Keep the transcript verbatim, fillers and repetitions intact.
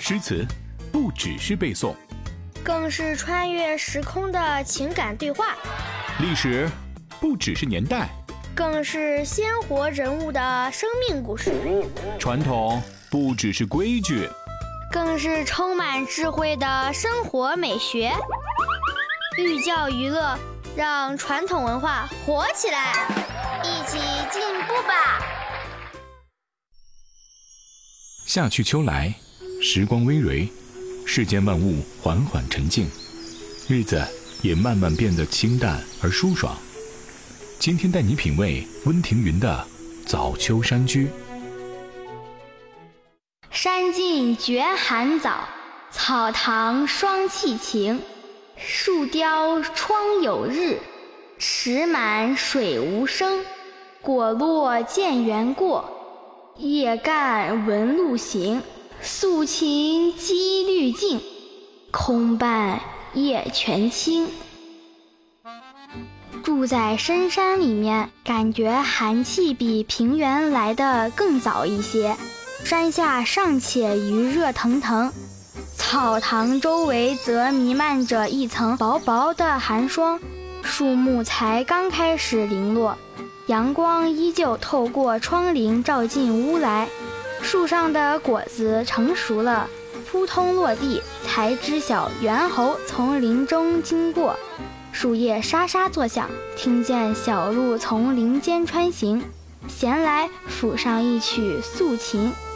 诗词不只是背诵， 更是穿越时空的情感对话； 历史不只是年代， 更是鲜活人物的生命故事； 传统不只是规矩， 更是充满智慧的生活美学。寓教于乐，让传统文化活起来，一起进步吧！ 夏去秋来，时光微蕤，世间万物缓缓沉静，日子也慢慢变得清淡而舒爽。今天带你品味温庭筠的《早秋山居》。 山尽觉寒早，草堂霜气晴。树雕窗有日，池满水无声。果落见猿过，叶干闻鹿行。素琴积绿净，空伴夜泉清。住在深山里面，感觉寒气比平原来得更早一些。山下尚且余热腾腾，草堂周围则弥漫着一层薄薄的寒霜，树木才刚开始零落，阳光依旧透过窗棂照进屋来。树上的果子成熟了，扑通落地，才知晓猿猴从林中经过。树叶沙沙作响，听见小鹿从林间穿行，闲来抚上一曲素琴。